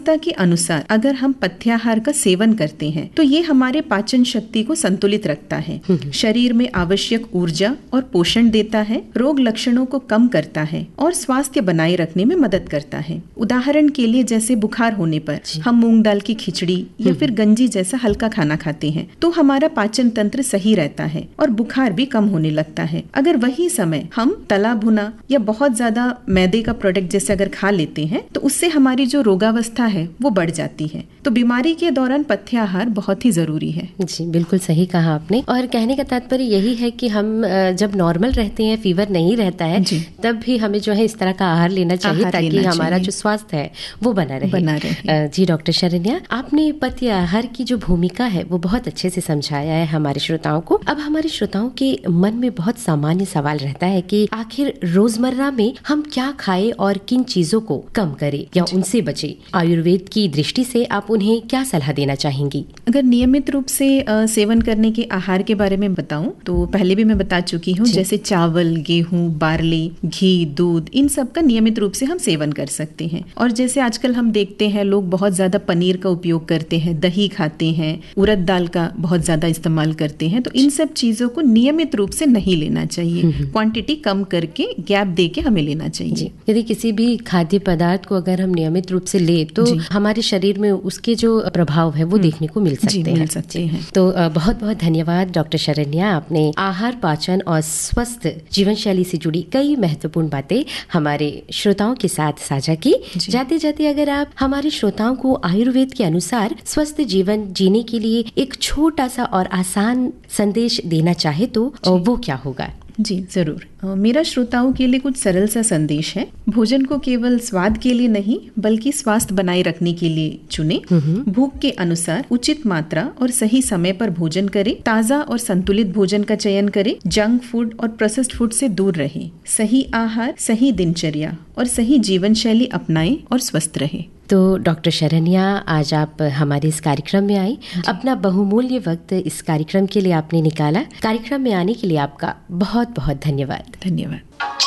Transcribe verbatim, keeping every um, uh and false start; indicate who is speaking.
Speaker 1: आवश्यकता के अनुसार अगर हम पथ्याहार का सेवन करते हैं तो ये हमारे पाचन शक्ति को संतुलित रखता है, शरीर में आवश्यक ऊर्जा और पोषण देता है, रोग लक्षणों को कम करता है और स्वास्थ्य बनाए रखने में मदद करता है। उदाहरण के लिए जैसे बुखार होने पर हम मूंग दाल की खिचड़ी या फिर गंजी जैसा हल्का खाना खाते हैं तो हमारा पाचन तंत्र सही रहता है और बुखार भी कम होने लगता है। अगर वही समय हम तला भुना या बहुत ज्यादा मैदे का प्रोडक्ट जैसे अगर खा लेते हैं तो उससे हमारी जो रोगावस्था है वो बढ़ जाती है। तो बीमारी के दौरान पथ्याहार बहुत ही जरूरी है।
Speaker 2: जी बिल्कुल सही कहा आपने। और कहने का तात्पर्य यही है कि हम जब नॉर्मल रहते हैं, फीवर नहीं रहता है, तब भी हमें जो है इस तरह का आहार लेना चाहिए ताकि हमारा जो स्वास्थ्य है वो बना रहे।
Speaker 1: बना रहे।
Speaker 2: जी डॉक्टर शरण्या, आपने पथ्याहार की जो भूमिका है वो बहुत अच्छे से समझाया है हमारे श्रोताओं को। अब हमारे श्रोताओं के मन में बहुत सामान्य सवाल रहता है कि आखिर रोजमर्रा में हम क्या खाएं और किन चीजों को कम करें या उनसे बचें। आयुर्वेद की दृष्टि से आप उन्हें क्या सलाह देना चाहेंगी?
Speaker 1: अगर नियमित रूप से आ, सेवन करने के आहार के बारे में बताऊं तो पहले भी मैं बता चुकी हूँ, जैसे चावल, गेहूं, बार्ली, घी, दूध, इन सब का नियमित रूप से हम सेवन कर सकते हैं। और जैसे आजकल हम देखते हैं लोग बहुत ज्यादा पनीर का उपयोग करते हैं, दही खाते हैं, उड़द दाल का बहुत ज्यादा इस्तेमाल करते हैं, तो इन सब चीजों को नियमित रूप से नहीं लेना चाहिए। क्वांटिटी कम करके गैप दे के हमें लेना चाहिए।
Speaker 2: यदि किसी भी खाद्य पदार्थ को अगर हम नियमित रूप से ले तो हमारे शरीर में उसके जो प्रभाव है वो देखने को मिल सकते हैं।
Speaker 1: मिल सकते हैं।
Speaker 2: तो बहुत बहुत धन्यवाद डॉक्टर शरण्या, आपने आहार, पाचन और स्वस्थ जीवन शैली से जुड़ी कई महत्वपूर्ण बातें हमारे श्रोताओं के साथ साझा की। जाते जाते अगर आप हमारे श्रोताओं को आयुर्वेद के अनुसार स्वस्थ जीवन जीने के लिए एक छोटा सा और आसान संदेश देना चाहे तो वो क्या होगा?
Speaker 1: जी जरूर। मेरा श्रोताओं के लिए कुछ सरल सा संदेश है। भोजन को केवल स्वाद के लिए नहीं बल्कि स्वास्थ्य बनाए रखने के लिए चुने। भूख के अनुसार उचित मात्रा और सही समय पर भोजन करें। ताजा और संतुलित भोजन का चयन करें। जंक फूड और प्रोसेस्ड फूड से दूर रहें। सही आहार, सही दिनचर्या और सही जीवन शैली अपनाएं और स्वस्थ रहें।
Speaker 2: तो डॉक्टर शरण्या, आज आप हमारे इस कार्यक्रम में आई, अपना बहुमूल्य वक्त इस कार्यक्रम के लिए आपने निकाला। कार्यक्रम में आने के लिए आपका बहुत बहुत धन्यवाद।
Speaker 1: धन्यवाद।